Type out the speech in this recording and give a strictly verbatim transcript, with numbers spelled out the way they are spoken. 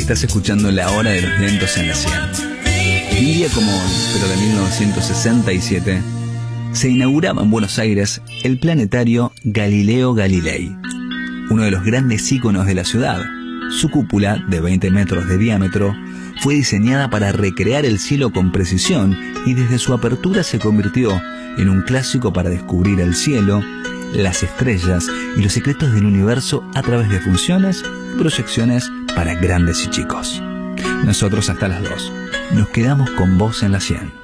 Estás escuchando La Hora de los Lentos en la cien. Un día como hoy, pero de mil novecientos sesenta y siete, se inauguraba en Buenos Aires el planetario Galileo Galilei, uno de los grandes íconos de la ciudad. Su cúpula, de veinte metros de diámetro, fue diseñada para recrear el cielo con precisión y desde su apertura se convirtió en un clásico para descubrir el cielo, las estrellas y los secretos del universo a través de funciones y proyecciones para grandes y chicos. Nosotros hasta las dos nos quedamos con vos en la cien.